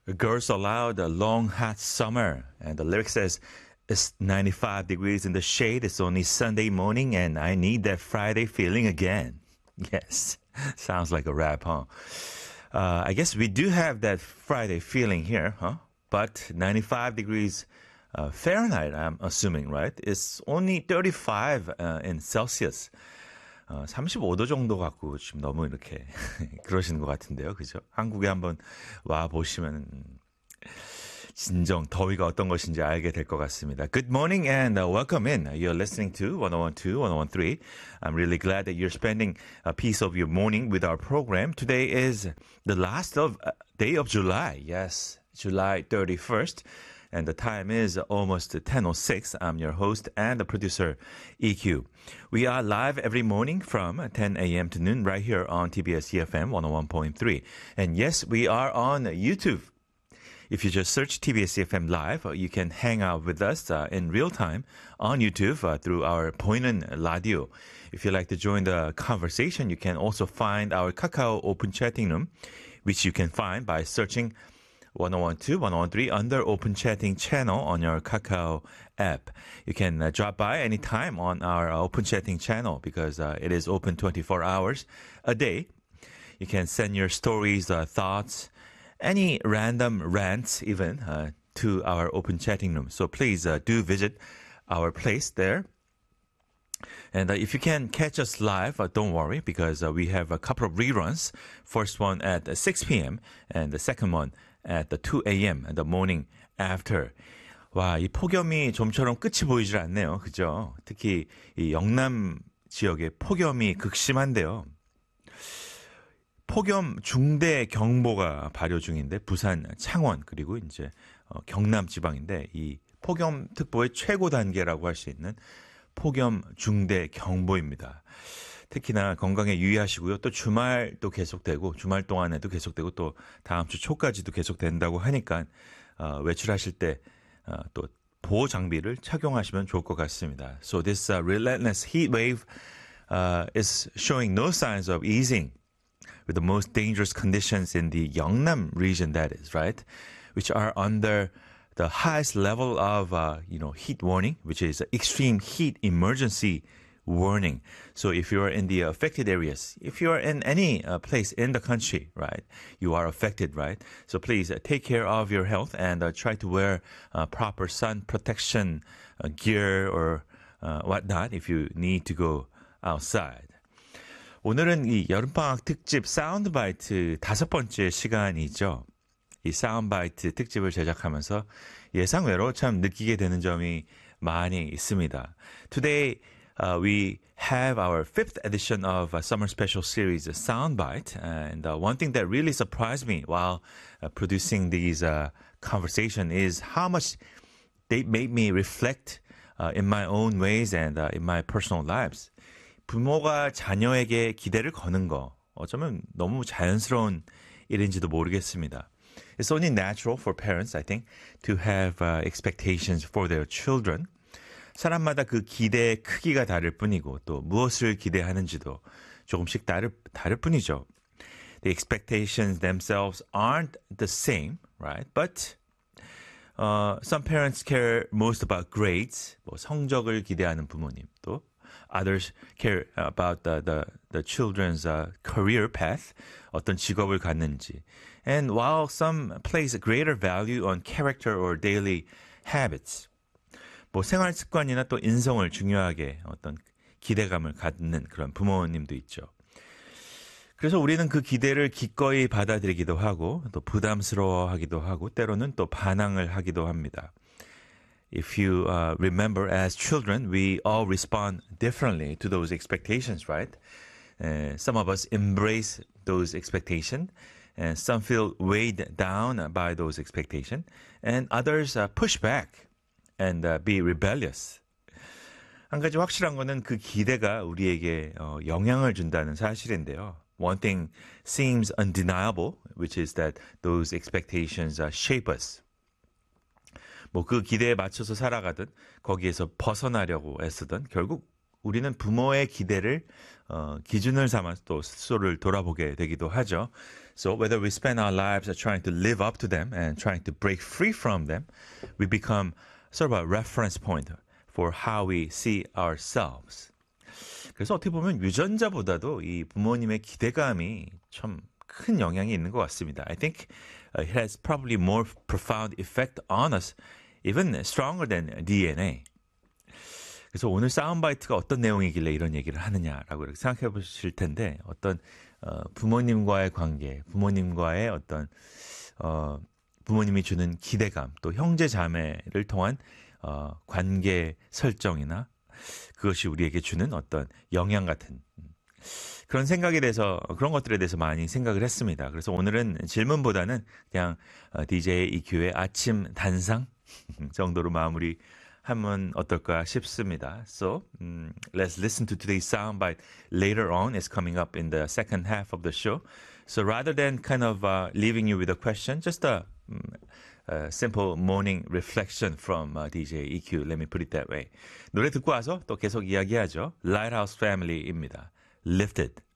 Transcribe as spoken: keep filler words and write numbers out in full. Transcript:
Girls allowed a long hot summer. And the lyric says, it's ninety-five degrees in the shade. It's only Sunday morning and I need that Friday feeling again. Yes. Sounds like a rap, huh? Uh, I guess we do have that Friday feeling here, huh? But ninety-five degrees uh, Fahrenheit, I'm assuming, right? It's only thirty-five uh, in Celsius. 어, 삼십오 도 정도 갖고 지금 너무 이렇게 그러시는 것 같은데요. 그죠? 한국에 한번 와 보시면 진정 더위가 어떤 것인지 알게 될 것 같습니다. Good morning and uh, welcome in. You're listening to one oh one two, one oh one three. I'm really glad that you're spending a piece of your morning with our program. Today is the last of uh, day of July. Yes, July thirty-first. And the time is almost ten oh six. I'm your host and the producer, E Q. We are live every morning from ten a.m. to noon right here on T B S E F M one oh one point three. And yes, we are on YouTube. If you just search T B S E F M Live, you can hang out with us uh, in real time on YouTube uh, through our 보이는 라디오. If you'd like to join the conversation, you can also find our Kakao Open Chatting Room, which you can find by searching one oh one two, one oh one three under Open Chatting channel on your Kakao app. You can uh, drop by anytime on our uh, Open Chatting channel because uh, it is open twenty-four hours a day. You can send your stories, uh, thoughts, any random rants even uh, to our Open Chatting room. So please uh, do visit our place there. And uh, if you can catch us live, uh, don't worry because uh, we have a couple of reruns. First one at uh, six p.m. and the second one at the two a.m. the morning after. 와, 이 폭염이 좀처럼 끝이 보이질 않네요. 그죠? 특히 이 영남 지역에 폭염이 극심한데요. 폭염 중대 경보가 발효 중인데 부산, 창원 그리고 이제 어, 경남 지방인데 이 폭염 특보의 최고 단계라고 할 수 있는 폭염 중대 경보입니다. 특히나 건강에 유의하시고요. 또 주말도 계속되고 주말 동안에도 계속되고 또 다음 주 초까지도 계속된다고 하니까 어, 외출하실 때 어, 또 보호 장비를 착용하시면 좋을 것 같습니다. So this uh, relentless heat wave uh, is showing no signs of easing with the most dangerous conditions in the Yeongnam region, that is, right? Which are under the highest level of, uh, you know, heat warning, which is extreme heat emergency warning. So if you are in the affected areas, if you are in any uh, place in the country, right, you are affected, right? So please uh, take care of your health and uh, try to wear uh, proper sun protection uh, gear or uh, whatnot if you need to go outside. 오늘은 이 여름방학 특집 사운드 바이트 다섯 번째 시간이죠. 이 사운드 바이트 특집을 제작하면서 예상외로 참 느끼게 되는 점이 많이 있습니다. Today, uh, we have our fifth edition of a summer special series, Soundbite. And uh, one thing that really surprised me while uh, producing these uh, conversations is how much they made me reflect uh, in my own ways and uh, in my personal lives. 부모가 자녀에게 기대를 거는 거 어쩌면 너무 자연스러운 일인지도 모르겠습니다. It's only natural for parents, I think, to have uh, expectations for their children. 사람마다 그 기대의 크기가 다를 뿐이고 또 무엇을 기대하는지도 조금씩 다를, 다를 뿐이죠. The expectations themselves aren't the same, right? But uh, some parents care most about grades, 뭐 성적을 기대하는 부모님도 Others care about the, the, the children's uh, career path, 어떤 직업을 갖는지. And while some place greater value on character or daily habits, 뭐 생활 습관이나 또 인성을 중요하게 어떤 기대감을 갖는 그런 부모님도 있죠. 그래서 우리는 그 기대를 기꺼이 받아들이기도 하고 또 부담스러워하기도 하고 때로는 또 반항을 하기도 합니다. If you uh, remember, as children, we all respond differently to those expectations, right? Uh, some of us embrace those expectations, and some feel weighed down by those expectations, and others uh, push back and uh, be rebellious. 한 가지 확실한 거는 그 기대가 우리에게 어, 영향을 준다는 사실인데요. One thing seems undeniable, which is that those expectations uh, shape us. 뭐 그 기대에 맞춰서 살아가든 거기에서 벗어나려고 애쓰든 결국 우리는 부모의 기대를 어, 기준을 삼아서 또 스스로를 돌아보게 되기도 하죠. So whether we spend our lives trying to live up to them and trying to break free from them, we become sort of a reference point for how we see ourselves. 그래서 어떻게 보면 유전자보다도 이 부모님의 기대감이 참 큰 영향이 있는 것 같습니다. I think it has probably more profound effect on us, even stronger than 디엔에이. 그래서 오늘 사운드바이트가 어떤 내용이길래 이런 얘기를 하느냐라고 이렇게 생각해 보실 텐데 어떤 어, 부모님과의 관계, 부모님과의 어떤 어, 부모님이 주는 기대감, 또 형제 자매를 통한 어, 관계 설정이나 그것이 우리에게 주는 어떤 영향 같은 그런 생각에 대해서 그런 것들에 대해서 많이 생각을 했습니다. 그래서 오늘은 질문보다는 그냥 디제이 이큐의 아침 단상 정도로 마무리하면 어떨까 싶습니다. So um, let's listen to today's soundbite later on. It's coming up in the second half of the show. So rather than kind of uh, leaving you with a question, just a, a simple morning reflection from uh, 디제이 이큐. Let me put it that way. 노래 듣고 와서 또 계속 이야기하죠. Lighthouse Family입니다. Lifted.